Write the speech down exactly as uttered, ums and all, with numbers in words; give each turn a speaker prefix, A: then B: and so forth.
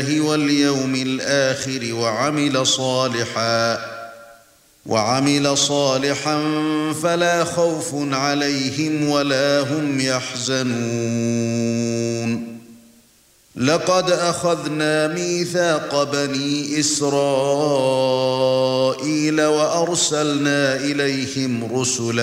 A: واليوم الآخر وعمل صالحا وعمل صالحا فلا خوف عليهم ولا هم يحزنون لقد أخذنا ميثاق بني إسرائيل وأرسلنا إليهم رسلا